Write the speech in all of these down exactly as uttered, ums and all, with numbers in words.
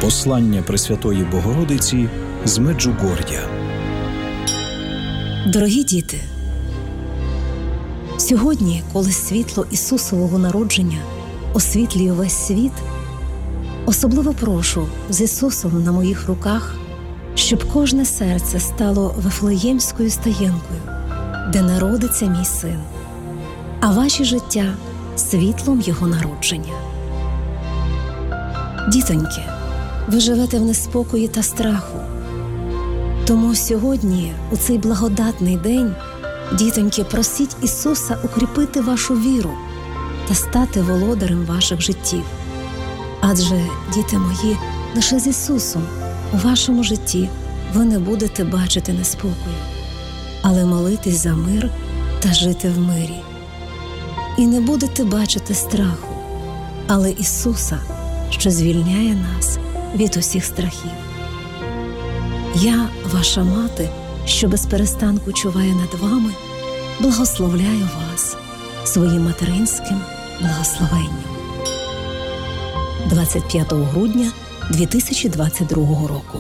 Послання Пресвятої Богородиці з Меджугор'я. Дорогі діти, сьогодні, коли світло Ісусового народження освітлює весь світ, особливо прошу з Ісусом на моїх руках, щоб кожне серце стало Вифлеємською стаєнкою, де народиться мій син, а ваші життя – світлом Його народження. Дітоньки, ви живете в неспокої та страху. Тому сьогодні, у цей благодатний день, дітоньки, просіть Ісуса укріпити вашу віру та стати володарем ваших життів. Адже, діти мої, лише з Ісусом у вашому житті ви не будете бачити неспокою, але молитись за мир та жити в мирі. І не будете бачити страху, але Ісуса, що звільняє нас від усіх страхів. Я, ваша мати, що без перестанку чуває над вами, благословляю вас своїм материнським благословенням. двадцять п'ятого грудня дві тисячі двадцять другого року.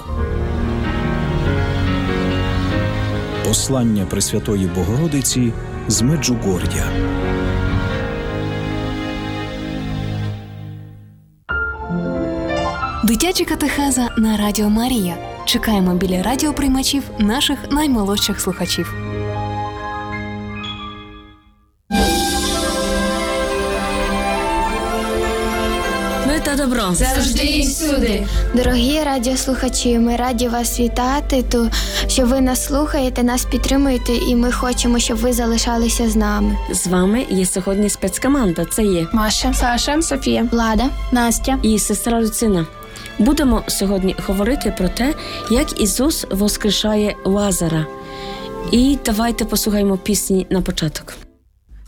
Послання Пресвятої Богородиці з Меджугор'я. Дитяча катехеза на Радіо Марія. Чекаємо біля радіоприймачів наших наймолодших слухачів. Ми та добро. Завжди і всюди. Дорогі радіослухачі, ми раді вас вітати, то, що ви нас слухаєте, нас підтримуєте, і ми хочемо, щоб ви залишалися з нами. З вами є сьогодні спецкоманда. Це є Маша, Саша, Софія, Влада, Настя і сестра Люцина. Будемо сьогодні говорити про те, як Ісус воскрешає Лазара. І давайте послухаємо пісні на початок.